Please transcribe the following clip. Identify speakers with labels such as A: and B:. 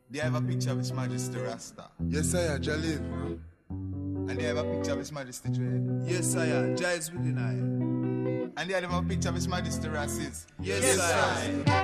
A: They have a picture of His Majesty Rasta.
B: Yes, I Jalil.
A: And they have a picture of His Majesty Dread.
C: Yes, I am. Giles within I.
A: And they have a picture of His Majesty Rasis.
C: Yes, I.